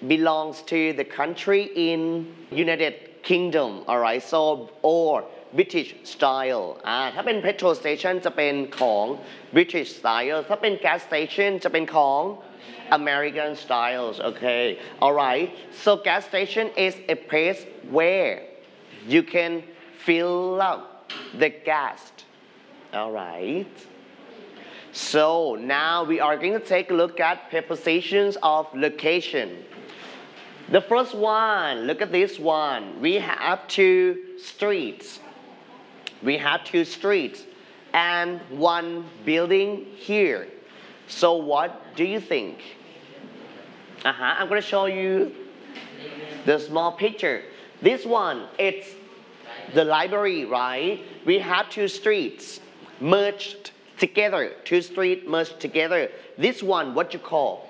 belongs to the country in United Kingdom alright so or British style ถ้าเป็น petrol station จะเป็นของ British style ถ้าเป็น gas station จะเป็นของ American styles okay alright so gas station is a place where you can fill up the gas alright so now we are going to take a look at prepositions of location the first one look at this one we have two streets we have two streets and one building here. So what do you think? I'm going to show you the small picture. This one, it's the library, right? We have two streets merged together. Two streets merged together. This one, what you call?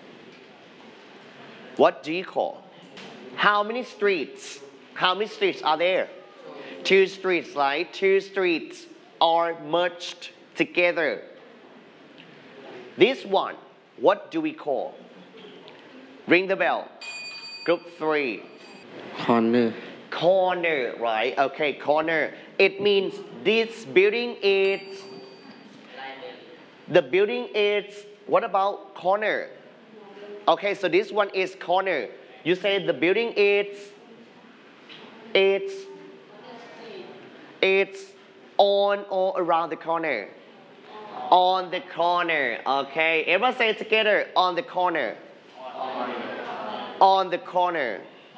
What do you call? How many streets? How many streets are there? Two streets, right? Two streets are merged together. This one, what do we call? Ring the bell. Group 3. Corner. Corner, right? Okay, corner. It means this building is... The building is... What about corner? Okay, so this one is corner. You say the building is... It's on or around the corner. On the corner. Okay. Everyone say it together. On the corner. On the corner.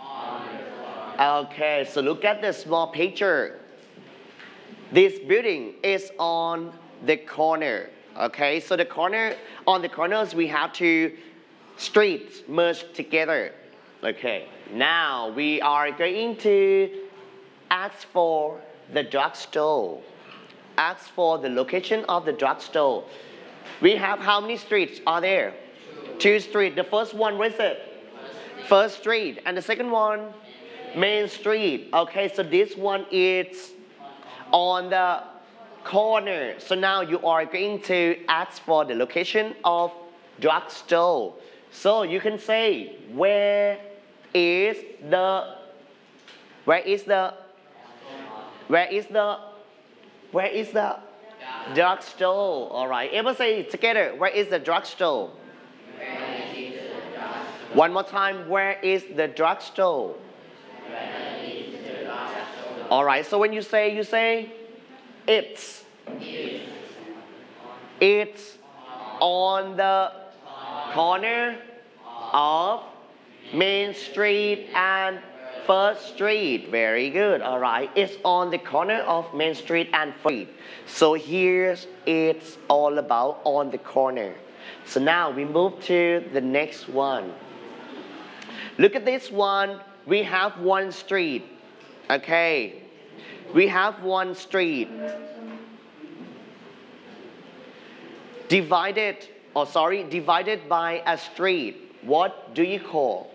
Okay. So look at the small picture. This building is on the corner. Okay. So the corner, on the corners we have two streets merged together. Okay. Now we are going to ask for the drugstore. Ask for the location of the drugstore. We have how many streets are there? Two streets. The first one, what is it? First street. And the second one? Main street. Okay, so this one is on the corner. So now you are going to ask for the location of drugstore. So you can say, where is the drugstore? All right. Everyone say it together. Where is the drugstore? One more time. Where is the drugstore? All right. So when you say it's on the corner of Main Street and First Street. Very good. All right. It's on the corner of Main Street and First Street. So here's it's all about on the corner. So now we move to the next one. Look at this one. We have one street. Okay. We have one street. Divided by a street. What do you call?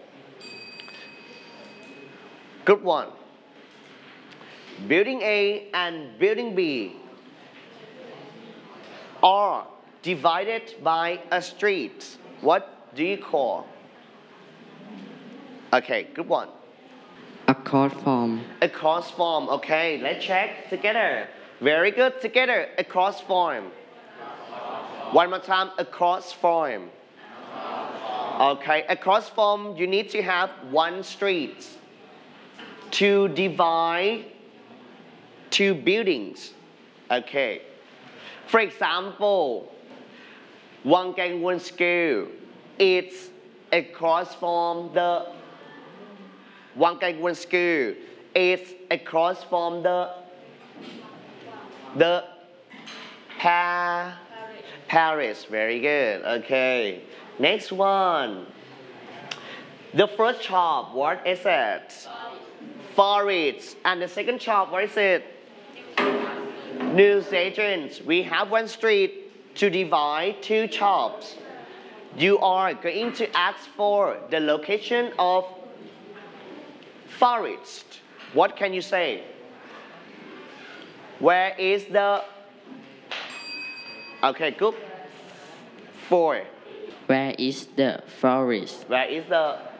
Group 1. Building A and Building B are divided by a street. What do you call? Okay, Group 1. A cross form. A cross form. Okay, let's check together. Very good. Together, a cross form. One more time, a cross form. Okay, a cross form, you need to have one street to divide two buildings. Okay. For example, Wang Kang School, it's a cross form the Wang Kang School, it's a cross form the Paris. Very good. Okay. Next one. The first shop, what is it? Forest. And the second shop, what is it? Newsagents. We have one street to divide two shops. You are going to ask for the location of Forest. What can you say? Where is the... Okay, group 4. Where is the forest? Where is the